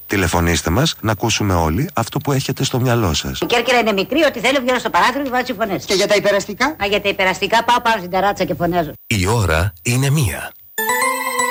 Τηλεφωνήστε μας να ακούσουμε όλοι αυτό που έχετε στο μυαλό σας. Η Κέρκυρα είναι μικρή, ό,τι θέλω βγαίνω στο παράθυρο και βάζω φωνές. Και για τα υπεραστικά? Για τα υπεραστικά πάω πάνω στην ταράτσα και φωνάζω. Η ώρα είναι 1.